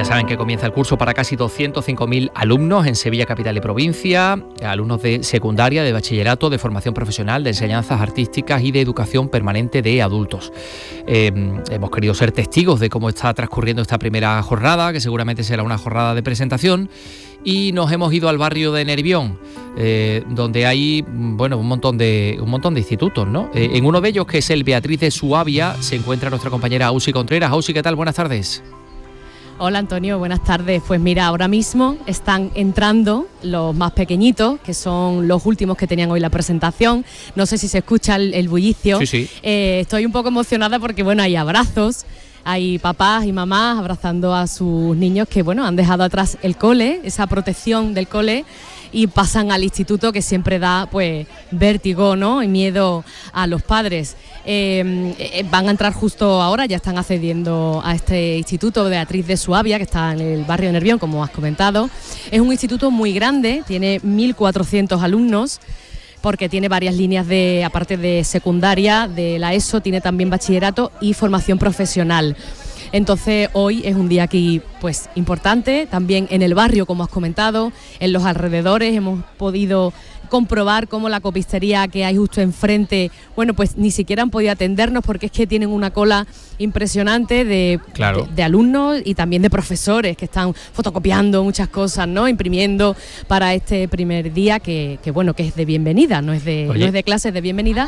Ya saben que comienza el curso para casi 205.000 alumnos en Sevilla, capital y provincia, alumnos de secundaria, de bachillerato, de formación profesional, de enseñanzas artísticas y de educación permanente de adultos. Hemos querido ser testigos de cómo está transcurriendo esta primera jornada, que seguramente será una jornada de presentación, y nos hemos ido al barrio de Nervión, donde hay un montón de institutos, ¿no? En uno de ellos, que es el Beatriz de Suabia, se encuentra nuestra compañera Ausi Contreras. Ausi, ¿qué tal? Buenas tardes. Hola Antonio, buenas tardes. Pues mira, ahora mismo están entrando los más pequeñitos, que son los últimos que tenían hoy la presentación. No sé si se escucha el bullicio. Sí. Estoy un poco emocionada porque hay abrazos, hay papás y mamás abrazando a sus niños que han dejado atrás el cole, esa protección del cole, y pasan al instituto, que siempre da vértigo, ¿no? Y miedo a los padres. Van a entrar justo ahora, ya están accediendo a este instituto Beatriz de Suabia, que está en el barrio de Nervión, como has comentado. Es un instituto muy grande, tiene 1.400 alumnos, porque tiene varias líneas aparte de secundaria, de la ESO, tiene también bachillerato y formación profesional. Entonces hoy es un día aquí importante, también en el barrio, como has comentado, en los alrededores hemos podido comprobar cómo la copistería que hay justo enfrente, ni siquiera han podido atendernos, porque es que tienen una cola impresionante de alumnos y también de profesores que están fotocopiando muchas cosas, ¿no? Imprimiendo para este primer día que es de bienvenida, no es de clases, de bienvenida.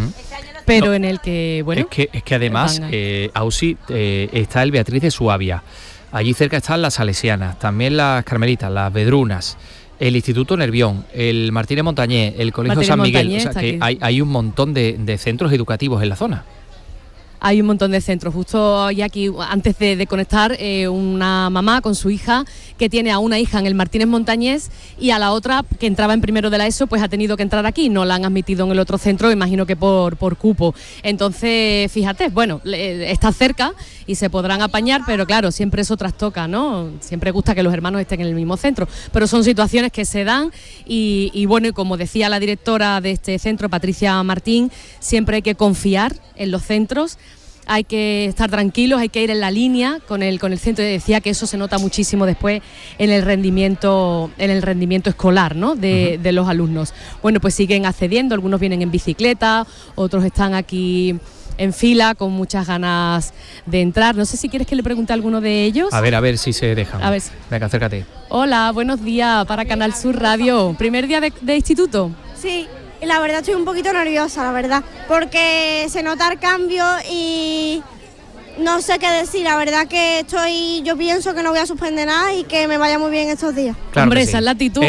Pero en el que, Es que además, Ausi, está el Beatriz de Suabia. Allí cerca están las Salesianas, también las Carmelitas, las Vedrunas, el Instituto Nervión, el Martínez Montañés, el Colegio San Miguel. O sea, que hay un montón de centros educativos en la zona. Hay un montón de centros. Justo hoy aquí, antes de conectar, una mamá con su hija, que tiene a una hija en el Martínez Montañés y a la otra, que entraba en primero de la ESO, ha tenido que entrar aquí. No la han admitido en el otro centro, imagino que por cupo. Entonces, fíjate, está cerca y se podrán apañar, pero claro, siempre eso trastoca, ¿no? Siempre gusta que los hermanos estén en el mismo centro, pero son situaciones que se dan y como decía la directora de este centro, Patricia Martín, siempre hay que confiar en los centros. Hay que estar tranquilos, hay que ir en la línea con el centro, y decía que eso se nota muchísimo después en el rendimiento escolar, ¿no? de los alumnos. Pues siguen accediendo, algunos vienen en bicicleta, otros están aquí en fila con muchas ganas de entrar. No sé si quieres que le pregunte a alguno de ellos. A ver si se dejan. A ver. Venga, acércate. Hola, buenos días para Canal Sur Radio. ¿Primer día de instituto? Sí. La verdad estoy un poquito nerviosa, la verdad, porque se nota el cambio y no sé qué decir. La verdad que yo pienso que no voy a suspender nada y que me vaya muy bien estos días. Claro. Hombre, sí. Esa es la actitud.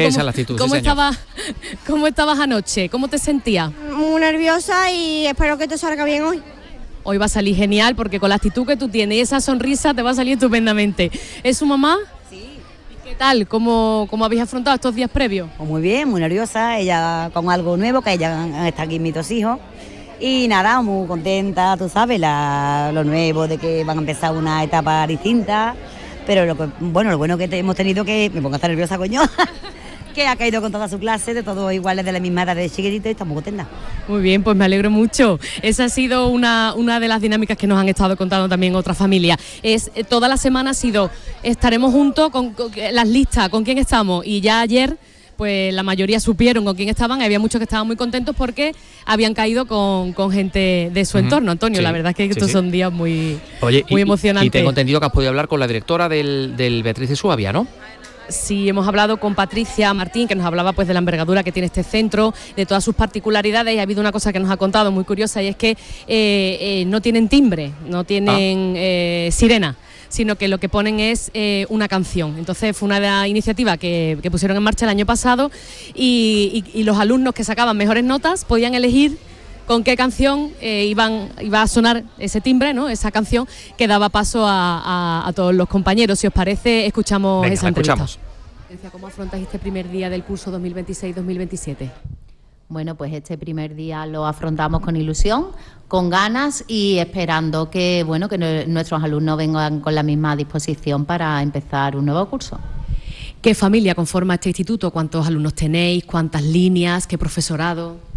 ¿Cómo estabas anoche? ¿Cómo te sentías? Muy nerviosa y espero que te salga bien hoy. Hoy va a salir genial, porque con la actitud que tú tienes y esa sonrisa te va a salir estupendamente. ¿Es su mamá? ¿Qué tal? ¿Cómo habéis afrontado estos días previos? Pues muy bien, muy nerviosa, ella con algo nuevo, que ella está aquí mis 2 hijos. Y nada, muy contenta, tú sabes, lo nuevo de que van a empezar una etapa distinta. Pero lo bueno que hemos tenido, que me pongo a estar nerviosa, coño, que ha caído con toda su clase, de todos iguales, de la misma edad de chiquitito, y estamos contentas. Muy bien, pues me alegro mucho. Esa ha sido una de las dinámicas que nos han estado contando también otras familias. Toda la semana estaremos juntos con las listas, con quién estamos, y ya ayer pues la mayoría supieron con quién estaban. Había muchos que estaban muy contentos porque habían caído con gente de su entorno. Antonio, sí, la verdad es que estos son días muy emocionantes. Y tengo entendido que has podido hablar con la directora del Beatriz de Suabia, ¿no? Sí, hemos hablado con Patricia Martín, que nos hablaba de la envergadura que tiene este centro, de todas sus particularidades, y ha habido una cosa que nos ha contado muy curiosa, y es que no tienen timbre, no tienen sirena, sino que lo que ponen es una canción. Entonces fue una iniciativa que pusieron en marcha el año pasado, y los alumnos que sacaban mejores notas podían elegir con qué canción iba a sonar ese timbre, ¿no? Esa canción que daba paso a todos los compañeros. Si os parece, escuchamos esa entrevista. ¿Cómo afrontáis este primer día del curso 2026-2027? Bueno, pues este primer día lo afrontamos con ilusión, con ganas y esperando que nuestros alumnos vengan con la misma disposición para empezar un nuevo curso. ¿Qué familia conforma este instituto? ¿Cuántos alumnos tenéis? ¿Cuántas líneas? ¿Qué profesorado?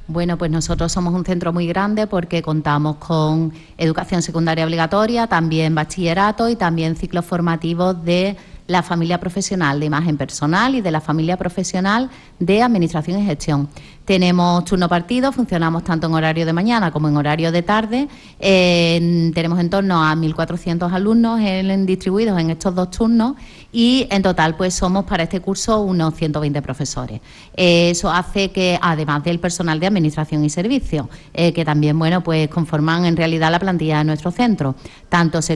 Bueno, pues nosotros somos un centro muy grande porque contamos con educación secundaria obligatoria, también bachillerato y también ciclos formativos de la familia profesional de imagen personal y de la familia profesional de administración y gestión. Tenemos turno partido, funcionamos tanto en horario de mañana como en horario de tarde. Tenemos en torno a 1.400 alumnos distribuidos en estos 2 turnos y en total pues somos para este curso unos 120 profesores. Eso hace que, además del personal de administración y servicio, que también pues conforman en realidad la plantilla de nuestro centro, tanto